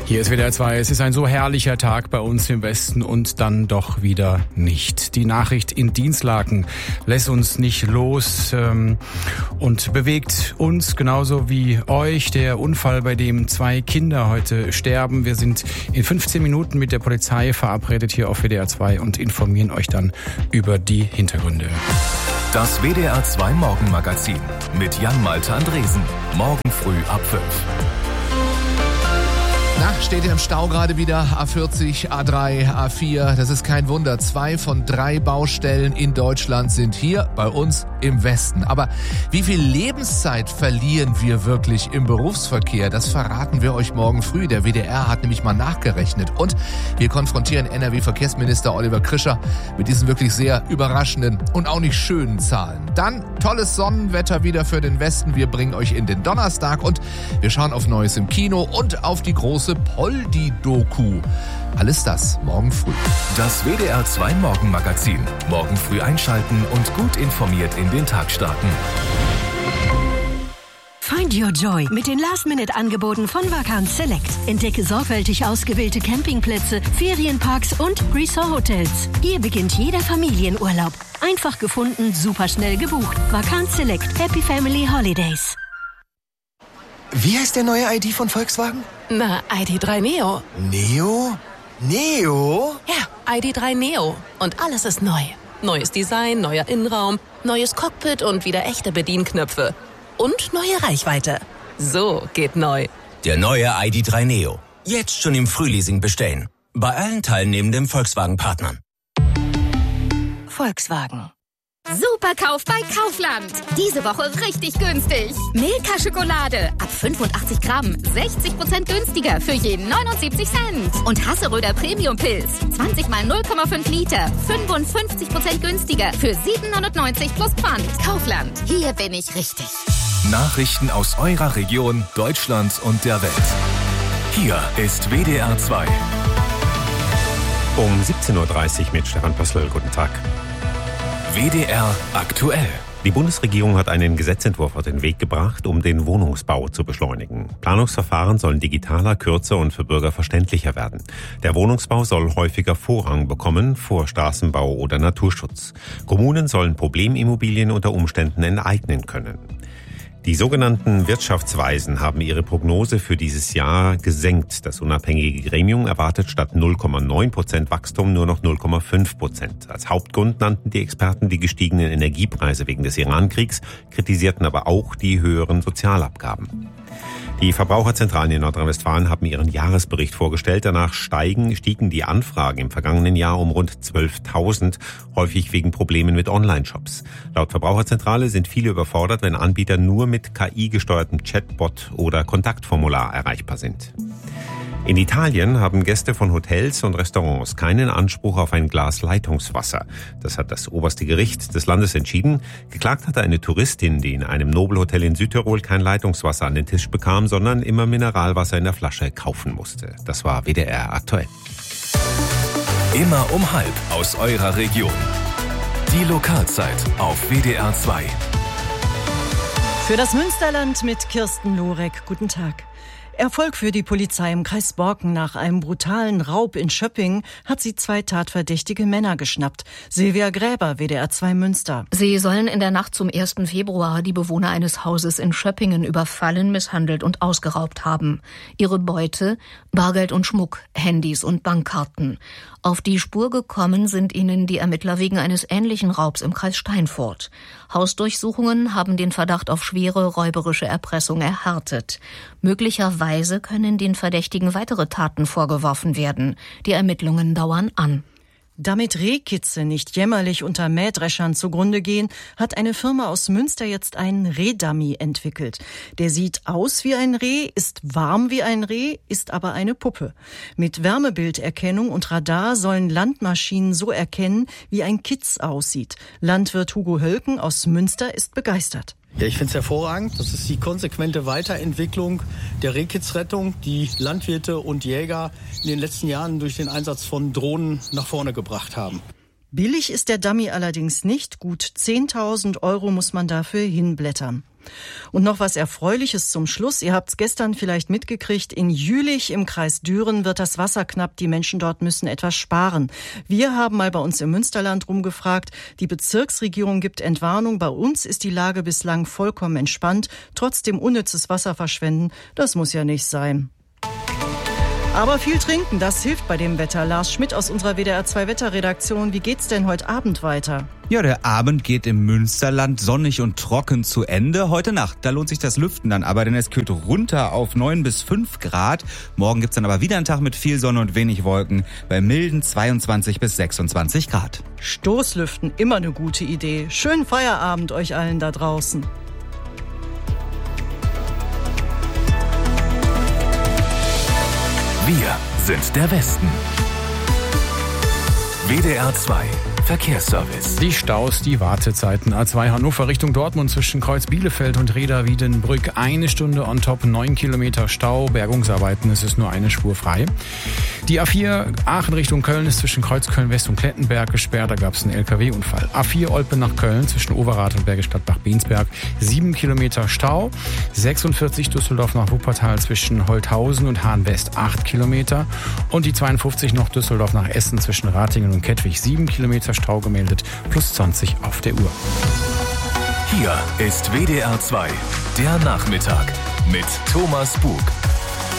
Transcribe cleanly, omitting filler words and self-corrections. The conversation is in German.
Hier ist WDR 2. Es ist ein so herrlicher Tag bei uns im Westen und dann doch wieder nicht. Die Nachricht in Dinslaken lässt uns nicht los und bewegt uns genauso wie euch. Der Unfall, bei dem 2 Kinder heute sterben. Wir sind in 15 Minuten mit der Polizei verabredet hier auf WDR 2 und informieren euch dann über die Hintergründe. Das WDR 2 Morgenmagazin mit Jan-Malte Andresen. Morgen früh ab 5. Na, steht ihr im Stau gerade wieder? A40, A3, A4. Das ist kein Wunder. 2 von 3 Baustellen in Deutschland sind hier bei uns im Westen. Aber wie viel Lebenszeit verlieren wir wirklich im Berufsverkehr? Das verraten wir euch morgen früh. Der WDR hat nämlich mal nachgerechnet. Und wir konfrontieren NRW-Verkehrsminister Oliver Krischer mit diesen wirklich sehr überraschenden und auch nicht schönen Zahlen. Dann tolles Sonnenwetter wieder für den Westen. Wir bringen euch in den Donnerstag und wir schauen auf Neues im Kino und auf die große Poldi-Doku. Alles das morgen früh. Das WDR 2 Morgenmagazin. Morgen früh einschalten und gut informiert in den Tag starten. Find your joy mit den Last-Minute-Angeboten von Vacanz Select. Entdecke sorgfältig ausgewählte Campingplätze, Ferienparks und Resort-Hotels. Hier beginnt jeder Familienurlaub. Einfach gefunden, superschnell gebucht. Vacanz Select. Happy Family Holidays. Wie heißt der neue ID von Volkswagen? Na, ID.3 Neo. Neo? Neo? Ja, ID.3 Neo. Und alles ist neu. Neues Design, neuer Innenraum, neues Cockpit und wieder echte Bedienknöpfe. Und neue Reichweite. So geht neu. Der neue ID.3 Neo. Jetzt schon im Frühleasing bestellen. Bei allen teilnehmenden Volkswagen-Partnern. Volkswagen. Superkauf bei Kaufland. Diese Woche richtig günstig. Milka-Schokolade ab 85 Gramm. 60% günstiger für jeden 79 Cent. Und Hasseröder Premium-Pilz. 20 mal 0,5 Liter. 55% günstiger für 7,99 plus Pfand. Kaufland. Hier bin ich richtig. Nachrichten aus eurer Region, Deutschlands und der Welt. Hier ist WDR 2. Um 17.30 Uhr mit Stefan Pössl. Guten Tag. WDR aktuell. Die Bundesregierung hat einen Gesetzentwurf auf den Weg gebracht, um den Wohnungsbau zu beschleunigen. Planungsverfahren sollen digitaler, kürzer und für Bürger verständlicher werden. Der Wohnungsbau soll häufiger Vorrang bekommen vor Straßenbau oder Naturschutz. Kommunen sollen Problemimmobilien unter Umständen enteignen können. Die sogenannten Wirtschaftsweisen haben ihre Prognose für dieses Jahr gesenkt. Das unabhängige Gremium erwartet statt 0,9% Wachstum nur noch 0,5%. Als Hauptgrund nannten die Experten die gestiegenen Energiepreise wegen des Iran-Kriegs, kritisierten aber auch die höheren Sozialabgaben. Die Verbraucherzentralen in Nordrhein-Westfalen haben ihren Jahresbericht vorgestellt. Danach stiegen die Anfragen im vergangenen Jahr um rund 12.000, häufig wegen Problemen mit Online-Shops. Laut Verbraucherzentrale sind viele überfordert, wenn Anbieter nur mit KI-gesteuertem Chatbot oder Kontaktformular erreichbar sind. In Italien haben Gäste von Hotels und Restaurants keinen Anspruch auf ein Glas Leitungswasser. Das hat das oberste Gericht des Landes entschieden. Geklagt hatte eine Touristin, die in einem Nobelhotel in Südtirol kein Leitungswasser an den Tisch bekam, sondern immer Mineralwasser in der Flasche kaufen musste. Das war WDR aktuell. Immer um 12:30 aus eurer Region. Die Lokalzeit auf WDR 2. Für das Münsterland mit Kirsten Lorek. Guten Tag. Erfolg für die Polizei im Kreis Borken. Nach einem brutalen Raub in Schöppingen hat sie 2 tatverdächtige Männer geschnappt. Silvia Gräber, WDR 2 Münster. Sie sollen in der Nacht zum 1. Februar die Bewohner eines Hauses in Schöppingen überfallen, misshandelt und ausgeraubt haben. Ihre Beute: Bargeld und Schmuck, Handys und Bankkarten. Auf die Spur gekommen sind ihnen die Ermittler wegen eines ähnlichen Raubs im Kreis Steinfurt. Hausdurchsuchungen haben den Verdacht auf schwere räuberische Erpressung erhärtet. Möglicherweise können den Verdächtigen weitere Taten vorgeworfen werden. Die Ermittlungen dauern an. Damit Rehkitze nicht jämmerlich unter Mähdreschern zugrunde gehen, hat eine Firma aus Münster jetzt einen Rehdummy entwickelt. Der sieht aus wie ein Reh, ist warm wie ein Reh, ist aber eine Puppe. Mit Wärmebilderkennung und Radar sollen Landmaschinen so erkennen, wie ein Kitz aussieht. Landwirt Hugo Hölken aus Münster ist begeistert. Ja, ich finde es hervorragend. Das ist die konsequente Weiterentwicklung der Rehkitzrettung, die Landwirte und Jäger in den letzten Jahren durch den Einsatz von Drohnen nach vorne gebracht haben. Billig ist der Dummy allerdings nicht. Gut 10.000 € muss man dafür hinblättern. Und noch was Erfreuliches zum Schluss. Ihr habt es gestern vielleicht mitgekriegt. In Jülich im Kreis Düren wird das Wasser knapp. Die Menschen dort müssen etwas sparen. Wir haben mal bei uns im Münsterland rumgefragt. Die Bezirksregierung gibt Entwarnung. Bei uns ist die Lage bislang vollkommen entspannt. Trotzdem unnützes Wasser verschwenden, das muss ja nicht sein. Aber viel trinken, das hilft bei dem Wetter. Lars Schmidt aus unserer WDR 2 Wetterredaktion. Wie geht's denn heute Abend weiter? Ja, der Abend geht im Münsterland sonnig und trocken zu Ende. Heute Nacht, da lohnt sich das Lüften dann aber, denn es kühlt runter auf 9 bis 5 Grad. Morgen gibt's dann aber wieder einen Tag mit viel Sonne und wenig Wolken bei milden 22 bis 26 Grad. Stoßlüften, immer eine gute Idee. Schönen Feierabend euch allen da draußen. Wir sind der Westen. WDR 2 Verkehrsservice. Die Staus, die Wartezeiten. A2 Hannover Richtung Dortmund zwischen Kreuz Bielefeld und Reda-Wiedenbrück. 1 Stunde on top, 9 Kilometer Stau. Bergungsarbeiten, es ist nur eine Spur frei. Die A4 Aachen Richtung Köln ist zwischen Kreuz Köln-West und Klettenberg gesperrt. Da gab es einen LKW-Unfall. A4 Olpe nach Köln zwischen Overath und Bergisch Gladbach-Bensberg. 7 Kilometer Stau. 46 Düsseldorf nach Wuppertal zwischen Holthausen und Hahn-West. 8 Kilometer. Und die 52 noch Düsseldorf nach Essen zwischen Ratingen und Kettwig. 7 Kilometer Stau gemeldet, plus 20 auf der Uhr. Hier ist WDR 2, der Nachmittag mit Thomas Bug.